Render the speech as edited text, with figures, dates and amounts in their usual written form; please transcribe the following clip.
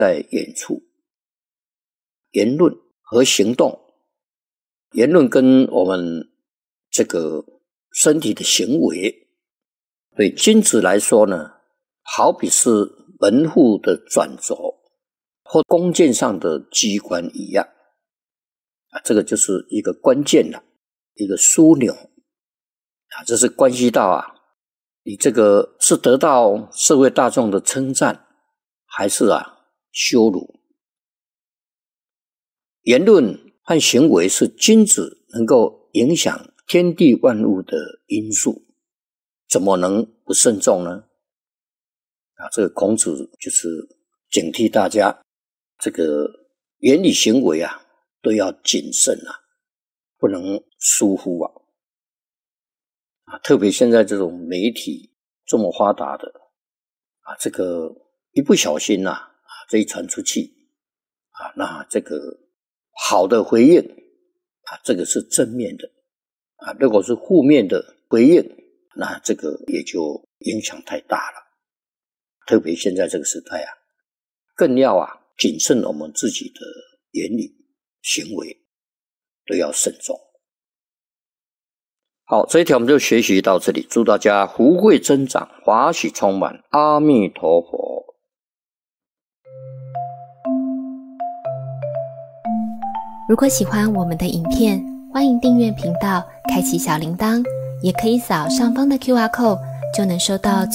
在远处。言论和行动，言论跟我们这个身体的行为，对君子来说呢，好比是门户的转轴或弓箭上的机关一样这个就是一个关键了，一个枢纽这是关系到你这个是得到社会大众的称赞，还是羞辱。言论和行为是君子能够影响天地万物的因素，怎么能不慎重呢？这个孔子就是警惕大家，这个言语行为都要谨慎不能疏忽特别现在这种媒体这么发达的这个一不小心这一传出去那这个好的回应这个是正面的如果是负面的回应，那这个也就影响太大了。特别现在这个时代更要谨慎我们自己的言语行为，都要慎重。好，这一条我们就学习到这里，祝大家福慧增长，法喜充满，阿弥陀佛。 如果喜欢我们的影片，欢迎订阅频道，开启小铃铛，也可以扫上方的 QR code，就能收到